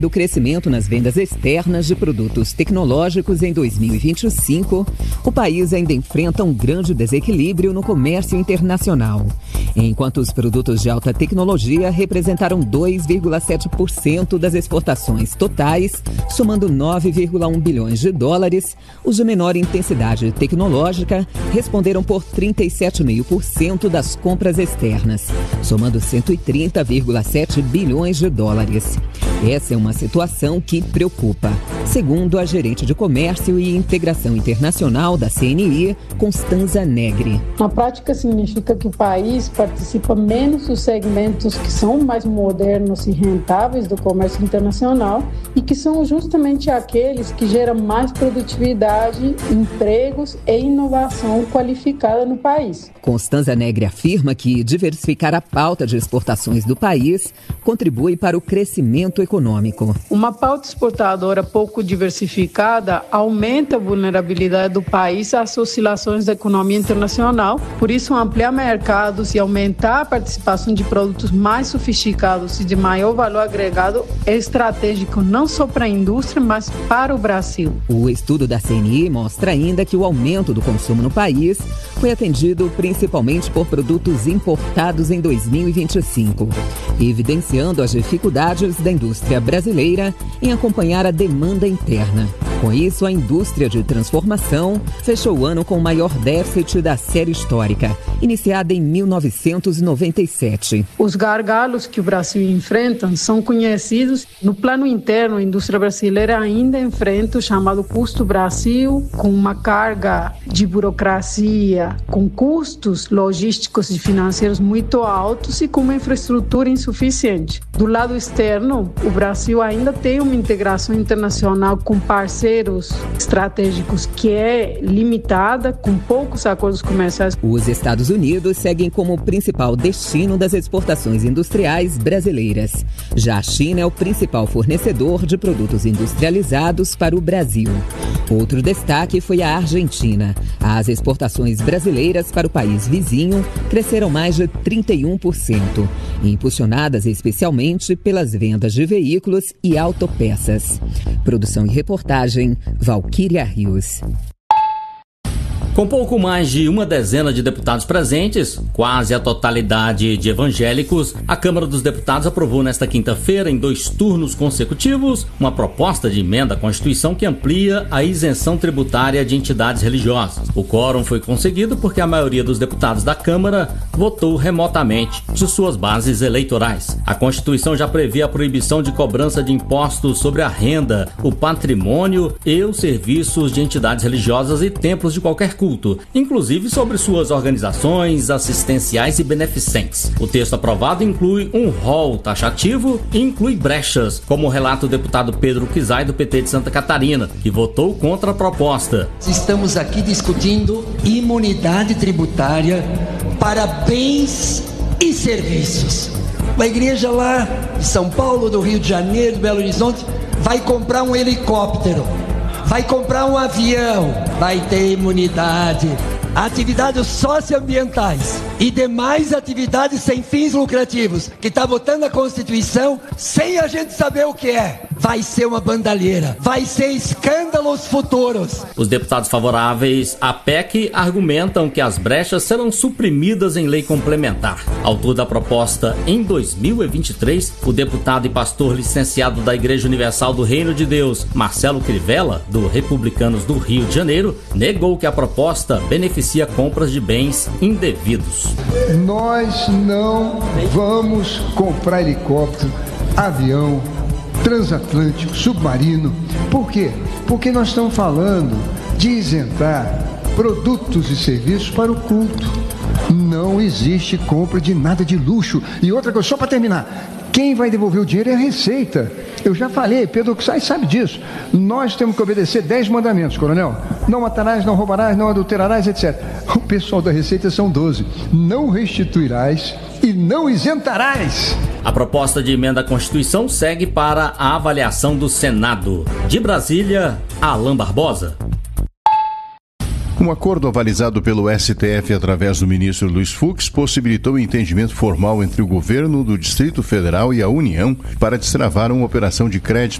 Do crescimento nas vendas externas de produtos tecnológicos em 2025, o país ainda enfrenta um grande desequilíbrio no comércio internacional. Enquanto os produtos de alta tecnologia representaram 2,7% das exportações totais, somando 9,1 bilhões de dólares, os de menor intensidade tecnológica responderam por 37,5% das compras externas, somando 130,7 bilhões de dólares. Essa é uma situação que preocupa, segundo a gerente de Comércio e Integração Internacional da CNI, Constanza Negri. Na prática, significa que o país participa menos dos segmentos que são mais modernos e rentáveis do comércio internacional e que são justamente aqueles que geram mais produtividade, empregos e inovação qualificada no país. Constanza Negri afirma que diversificar a pauta de exportações do país contribui para o crescimento econômico. Uma pauta exportadora pouco diversificada aumenta a vulnerabilidade do país às oscilações da economia internacional. Por isso, ampliar mercados e aumentar a participação de produtos mais sofisticados e de maior valor agregado é estratégico não só para a indústria, mas para o Brasil. O estudo da CNI mostra ainda que o aumento do consumo no país foi atendido principalmente por produtos importados em 2025, evidenciando as dificuldades da indústria brasileira em acompanhar a demanda interna. Com isso, a indústria de transformação fechou o ano com o maior déficit da série histórica, iniciada em 1997. Os gargalos que o Brasil enfrenta são conhecidos. No plano interno, a indústria brasileira ainda enfrenta o chamado custo Brasil, com uma carga de burocracia, com custos logísticos e financeiros muito altos e com uma infraestrutura insuficiente. Do lado externo, o Brasil ainda tem uma integração internacional com parceiros estratégicos que é limitada, com poucos acordos comerciais. Os Estados Unidos seguem como o principal destino das exportações industriais brasileiras. Já a China é o principal fornecedor de produtos industrializados para o Brasil. Outro destaque foi a Argentina. As exportações brasileiras para o país vizinho cresceram mais de 31%, impulsionadas especialmente pelas vendas de veículos e autopeças. Produção e reportagem, Valquíria Rios. Com pouco mais de uma dezena de deputados presentes, quase a totalidade de evangélicos, a Câmara dos Deputados aprovou nesta quinta-feira, em 2 turnos consecutivos, uma proposta de emenda à Constituição que amplia a isenção tributária de entidades religiosas. O quórum foi conseguido porque a maioria dos deputados da Câmara votou remotamente de suas bases eleitorais. A Constituição já prevê a proibição de cobrança de impostos sobre a renda, o patrimônio e os serviços de entidades religiosas e templos de qualquer culto, inclusive sobre suas organizações assistenciais e beneficentes. O texto aprovado inclui um rol taxativo e inclui brechas, como relata o deputado Pedro Kizai, do PT de Santa Catarina, que votou contra a proposta. Estamos aqui discutindo imunidade tributária para bens e serviços. Uma igreja lá de São Paulo, do Rio de Janeiro, do Belo Horizonte, vai comprar um helicóptero, vai comprar um avião, vai ter imunidade. Atividades socioambientais e demais atividades sem fins lucrativos, que está votando a Constituição sem a gente saber o que é. Vai ser uma bandalheira, vai ser escândalos futuros. Os deputados favoráveis à PEC argumentam que as brechas serão suprimidas em lei complementar. Autor da proposta em 2023, o deputado e pastor licenciado da Igreja Universal do Reino de Deus, Marcelo Crivella, do Republicanos do Rio de Janeiro, negou que a proposta beneficia compras de bens indevidos. Nós não vamos comprar helicóptero, avião, transatlântico, submarino. Por quê? Porque nós estamos falando de isentar produtos e serviços para o culto. Não existe compra de nada de luxo. E outra coisa, só para terminar, quem vai devolver o dinheiro é a Receita. Eu já falei, Pedro Kizai sabe disso. Nós temos que obedecer 10 mandamentos, coronel. Não matarás, não roubarás, não adulterarás, etc. O pessoal da Receita são 12. Não restituirás e não isentarás. A proposta de emenda à Constituição segue para a avaliação do Senado. De Brasília, Alain Barbosa. Um acordo avalizado pelo STF através do ministro Luiz Fux possibilitou o entendimento formal entre o governo do Distrito Federal e a União para destravar uma operação de crédito